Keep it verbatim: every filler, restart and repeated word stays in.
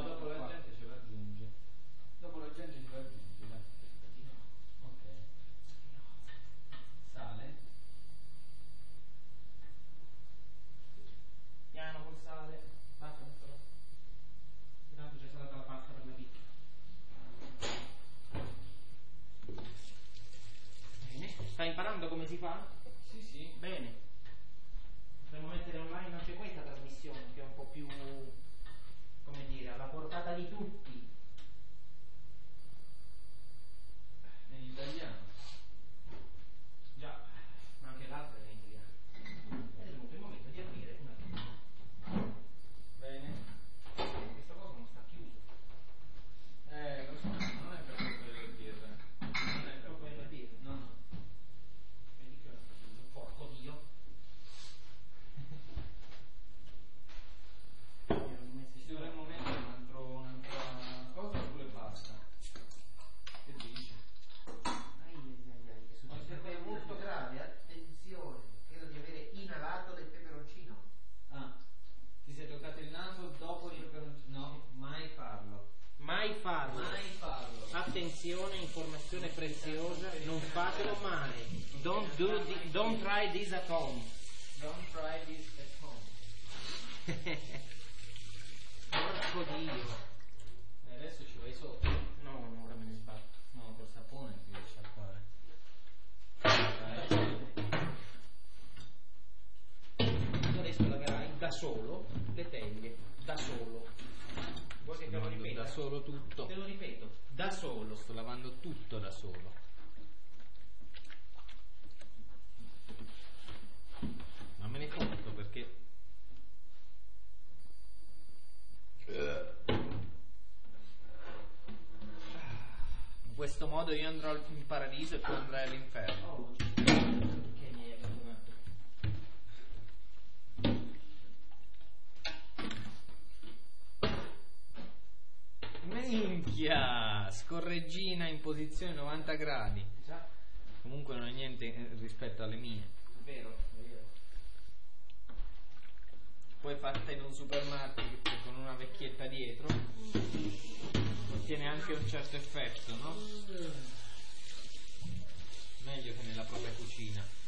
No, dopo la gente ce l'aggiunge. Dopo la gente ce l'aggiunge, dai. Ok. Sale. Piano col sale. Basta, però. Intanto c'è stata la pasta per la pizza. Bene. Stai imparando come si fa? Sì, sì. Bene. Potremmo mettere online anche questa trasmissione, che è un po' più, come dire, alla portata di tutti. È in italiano. Già, ma anche l'altra è in italiano. Ed è venuto il momento di aprire una pizza. Bene. Questa cosa non sta chiusa. Eh, lo so, non è per colpa delle birre. Non è per colpa delle birre. No, no. Vedi che ora sta chiuso, porco Dio. Ci dovremmo mettere un altro, un'altra cosa oppure basta? Che dici? Ai, ai, ai, ai. È successo è molto grave, attenzione. Credo di avere inalato del peperoncino. Ah, ti sei toccato il naso dopo il peperoncino? No, mai farlo. Mai farlo. Mai farlo. Attenzione, informazione preziosa, non fatelo mai. Don't do thi- don't try this at home. Don't try this at home. Porco Dio. E adesso ci vai sopra. No, no, ora me ne sbatto. No, col sapone si riesce a fare. Tu adesso laverai da solo le teglie, da solo. Vuoi che te lo ripeta? Da solo tutto. Te lo ripeto, da solo. Sto lavando tutto da solo. Ma me ne conto perché in questo modo io andrò in paradiso e tu andrai all'inferno. Oh, che mi hai abbandonato. Minchia! Scorreggina in posizione novanta gradi. Già, Comunque non è niente eh, rispetto alle mie. è vero, è vero. Poi fatta in un supermarket con una vecchietta dietro ottiene anche un certo effetto, no? Meglio che nella propria cucina.